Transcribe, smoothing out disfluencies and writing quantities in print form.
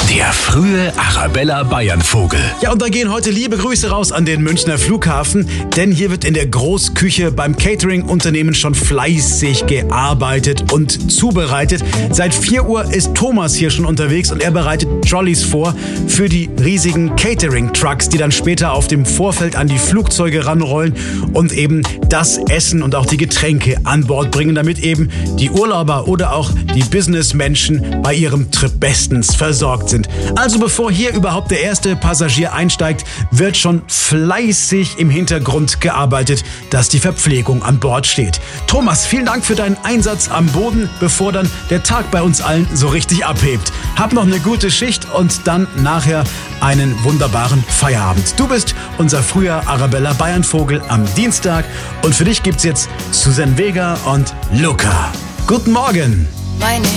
Der frühe Arabella Bayern-Vogel. Ja, und da gehen heute liebe Grüße raus an den Münchner Flughafen, denn hier wird in der Großküche beim Catering-Unternehmen schon fleißig gearbeitet und zubereitet. Seit 4 Uhr ist Thomas hier schon unterwegs und er bereitet Trolleys vor für die riesigen Catering-Trucks, die dann später auf dem Vorfeld an die Flugzeuge ranrollen und eben das Essen und auch die Getränke an Bord bringen, damit eben die Urlauber oder auch die Businessmenschen bei ihrem Trip bestens versorgt sind. Also bevor hier überhaupt der erste Passagier einsteigt, wird schon fleißig im Hintergrund gearbeitet, dass die Verpflegung an Bord steht. Thomas, vielen Dank für deinen Einsatz am Boden, bevor dann der Tag bei uns allen so richtig abhebt. Hab noch eine gute Schicht und dann nachher einen wunderbaren Feierabend. Du bist unser früher Arabella Bayern-Vogel am Dienstag und für dich gibt's jetzt Susan Vega und Luca. Guten Morgen! Meine